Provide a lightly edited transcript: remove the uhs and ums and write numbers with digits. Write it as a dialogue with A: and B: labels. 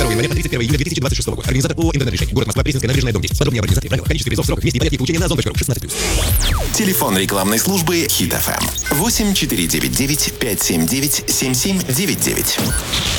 A: января по 31 июля 2026 года. Организатор ООО «Интернет-решение». Город Москва, Пресненская набережная, дом 10. Подробнее об организации, правилах, количестве призов, сроках, месте и порядке получения на zon.ru. 16+.
B: Телефон рекламной службы Хит FM 8499 579 7799.